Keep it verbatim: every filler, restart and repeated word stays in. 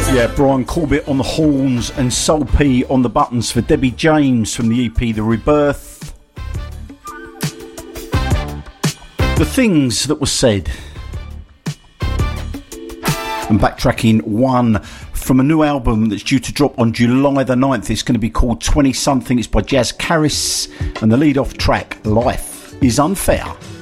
Yeah, Brian Corbett on the horns and Soul P on the buttons for Debbie James from the E P The Rebirth. The Things That Were Said. And backtracking one from a new album that's due to drop on July the ninth. It's going to be called twenty something. It's by Jazz Caris and the lead off track, Life Is Unfair.